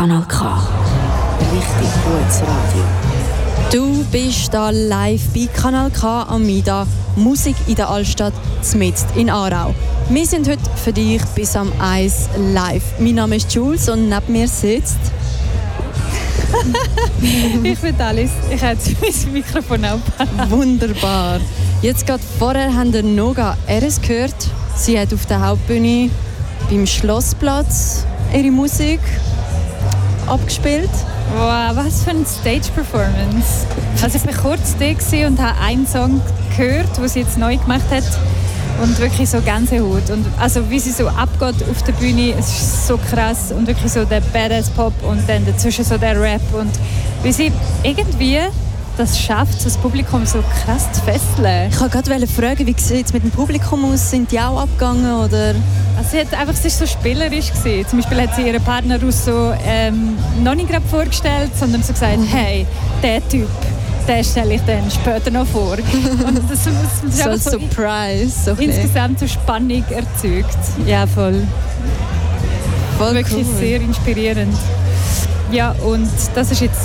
Kanal K. Richtig gutes Radio. Du bist da live bei Kanal K am Mida. Musik in der Altstadt, mitten in Aarau. Wir sind heute für dich bis am 1 live. Mein Name ist Jules und neben mir sitzt... Ich bin Alice. Ich habe jetzt mein Mikrofon abgenommen. Wunderbar. Jetzt gerade vorher haben wir Noga Eres gehört. Sie hat auf der Hauptbühne beim Schlossplatz ihre Musik abgespielt. Wow, was für eine Stage-Performance. Also ich war kurz da und habe einen Song gehört, den sie jetzt neu gemacht hat. Und wirklich so Gänsehaut. Und also wie sie so abgeht auf der Bühne, es ist so krass. Und wirklich so der Badass-Pop und dann dazwischen so der Rap. Und wie sie irgendwie das schafft, so das Publikum so krass zu fesseln. Ich wollte gerade fragen, wie sieht es mit dem Publikum aus? Sind die auch abgegangen? Oder? Also sie war so spielerisch gewesen. Zum Beispiel hat sie ihren Partner aus so, noch nicht gerade vorgestellt, sondern so gesagt, hey, der Typ, den stelle ich dann später noch vor. Und das ist so ein so Surprise. So insgesamt so Spannung erzeugt. Ja, voll. Voll Wirklich cool. sehr inspirierend. Ja, und das ist jetzt